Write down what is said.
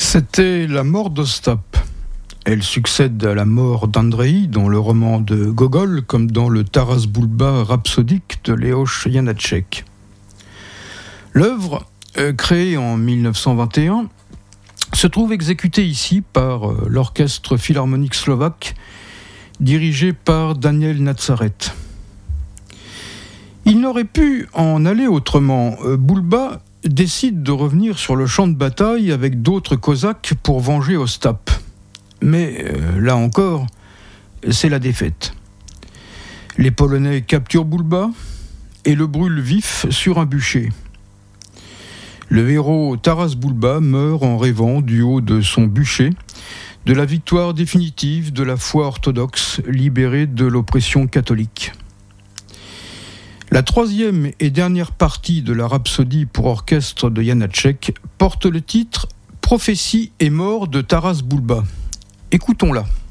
C'était la mort d'Ostap. Elle succède à la mort d'Andreï dans le roman de Gogol, comme dans le Taras Bulba rhapsodique de Leoš Janáček. L'œuvre, créée en 1921, se trouve exécutée ici par l'Orchestre philharmonique slovaque, dirigé par Daniel Nazaret. Il n'aurait pu en aller autrement. Bulba décide de revenir sur le champ de bataille avec d'autres Cosaques pour venger Ostap. Mais là encore, c'est la défaite. Les Polonais capturent Bulba et le brûlent vif sur un bûcher. Le héros Taras Bulba meurt en rêvant du haut de son bûcher de la victoire définitive de la foi orthodoxe libérée de l'oppression catholique. La troisième et dernière partie de la rhapsodie pour orchestre de Janáček porte le titre « Prophétie et mort de Taras Bulba ». Écoutons-la.